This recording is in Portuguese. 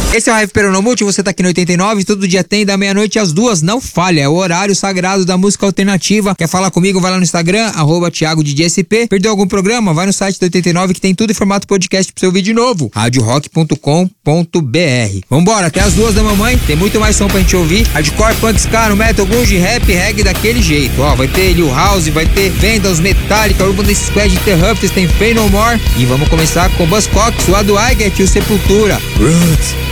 Esse é o Live Peronomute, você tá aqui no 89, todo dia tem, da meia-noite às 2, não falha, é o horário sagrado da música alternativa. Quer falar comigo? Vai lá no Instagram, @ThiagoDJSP. Perdeu algum programa? Vai no site do 89 que tem tudo em formato podcast pra você ouvir de novo, radiorock.com.br. Vambora, até as 2 da mamãe, tem muito mais som pra gente ouvir. Hardcore, punk, ska, metal, grunge, rap, reggae daquele jeito. Ó, vai ter Lil House, vai ter Vandals, Metallica, Urban Squad, Interrupters, tem Faith No More. E vamos começar com Buzzcocks, o Ado Aiget e o Sepultura. Roots.